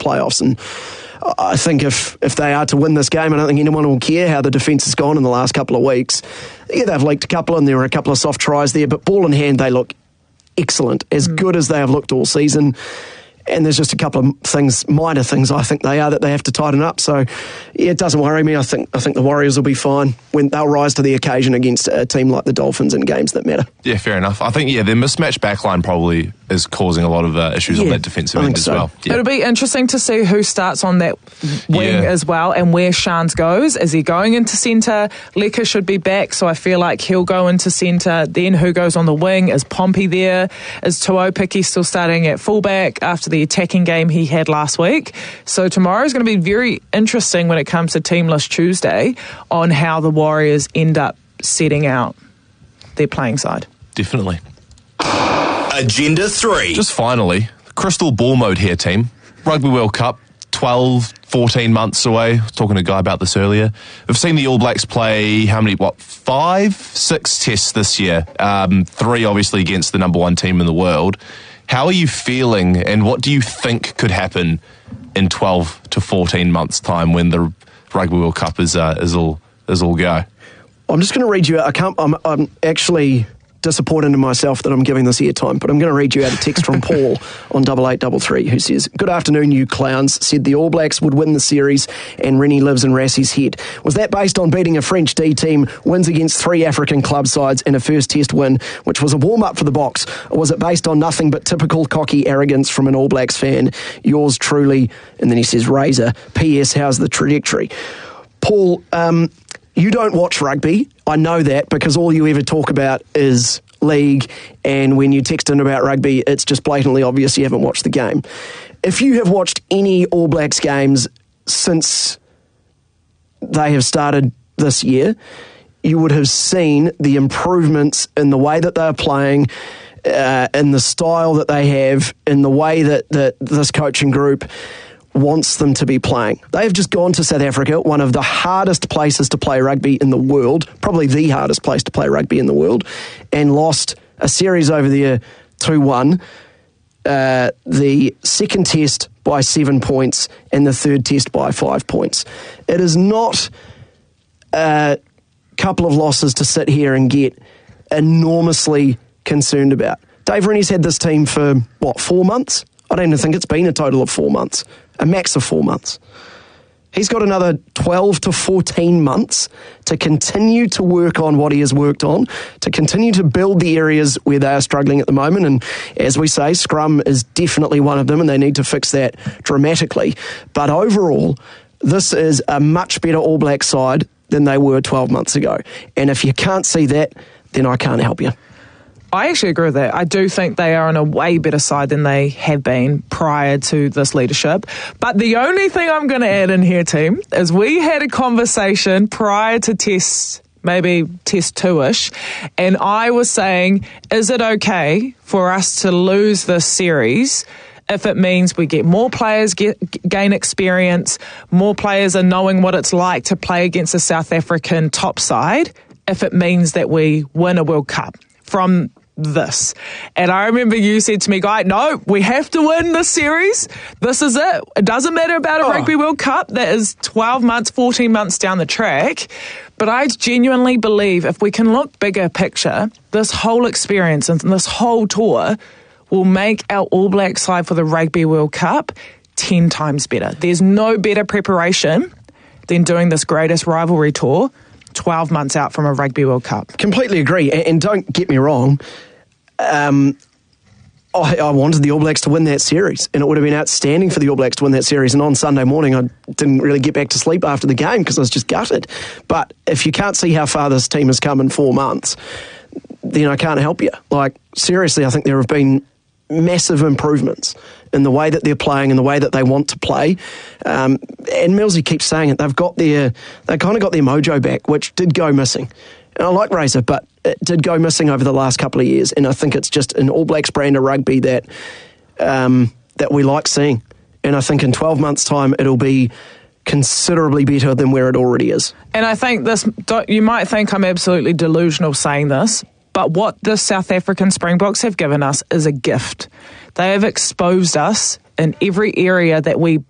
playoffs. And I think if they are to win this game, I don't think anyone will care how the defence has gone in the last couple of weeks. Yeah, they've leaked a couple and there were a couple of soft tries there, but ball in hand, they look excellent, as good as they have looked all season. And there's just a couple of things, minor things, I think they are, that they have to tighten up. So, yeah, it doesn't worry me. I think the Warriors will be fine when they'll rise to the occasion against a team like the Dolphins in games that matter. Yeah, fair enough. I think, their mismatched backline probably is causing a lot of issues on that defensive end as well. Yeah. It'll be interesting to see who starts on that wing as well and where Shans goes. Is he going into centre? Leka should be back, so I feel like he'll go into centre. Then who goes on the wing? Is Pompey there? Is Tuopiki still starting at fullback after the attacking game he had last week? So tomorrow's going to be very interesting when it comes to Teamless Tuesday on how the Warriors end up setting out their playing side. Definitely. Agenda 3. Just finally, crystal ball mode here, team. Rugby World Cup, 12, 14 months away. I was talking to a guy about this earlier. We've seen the All Blacks play, 5, 6 tests this year. 3 obviously against the number 1 team in the world. How are you feeling and what do you think could happen in 12 to 14 months' time when the Rugby World Cup is all go? I'm just going to read you out. I'm actually disappointed in myself that I'm giving this airtime, but I'm going to read you out a text from Paul on 8833 who says, "Good afternoon, you clowns. Said the All Blacks would win the series and Rennie lives in Rassie's head. Was that based on beating a French D team, wins against 3 African club sides and a first test win, which was a warm-up for the Box? Or was it based on nothing but typical cocky arrogance from an All Blacks fan? Yours truly," and then he says, "Razor. P.S. How's the trajectory?" Paul, you don't watch rugby. I know that because all you ever talk about is league, and when you text in about rugby, it's just blatantly obvious you haven't watched the game. If you have watched any All Blacks games since they have started this year, you would have seen the improvements in the way that they're playing, in the style that they have, in the way that this coaching group wants them to be playing. They have just gone to South Africa, one of the hardest places to play rugby in the world, probably the hardest place to play rugby in the world, and lost a series over there 2-1. The second test by 7 points and the third test by 5 points. It is not a couple of losses to sit here and get enormously concerned about. Dave Rennie's had this team for, 4 months? I don't even think it's been a total of 4 months. A max of 4 months. He's got another 12 to 14 months to continue to work on what he has worked on, to continue to build the areas where they are struggling at the moment. And as we say, scrum is definitely one of them, and they need to fix that dramatically. But overall, this is a much better All Black side than they were 12 months ago. And if you can't see that, then I can't help you. I actually agree with that. I do think they are on a way better side than they have been prior to this leadership. But the only thing I'm going to add in here, team, is we had a conversation prior to maybe test 2-ish, and I was saying, is it okay for us to lose this series if it means we get more players, gain experience, more players are knowing what it's like to play against a South African top side, if it means that we win a World Cup from this? And I remember you said to me, Guy, no, we have to win this series. This is it. It doesn't matter about a Rugby World Cup that is 12 months, 14 months down the track. But I genuinely believe if we can look bigger picture, this whole experience and this whole tour will make our All Black side for the Rugby World Cup 10 times better. There's no better preparation than doing this greatest rivalry tour 12 months out from a Rugby World Cup. Completely agree. And don't get me wrong, I wanted the All Blacks to win that series, and it would have been outstanding for the All Blacks to win that series. And on Sunday morning, I didn't really get back to sleep after the game because I was just gutted. But if you can't see how far this team has come in 4 months, then I can't help you. Like, seriously, I think there have been massive improvements in the way that they're playing and the way that they want to play. And Millsy keeps saying it. They kind of got their mojo back, which did go missing. And I like Razor, but it did go missing over the last couple of years. And I think it's just an All Blacks brand of rugby that we like seeing. And I think in 12 months' time, it'll be considerably better than where it already is. And I think you might think I'm absolutely delusional saying this, but what the South African Springboks have given us is a gift. They have exposed us in every area that we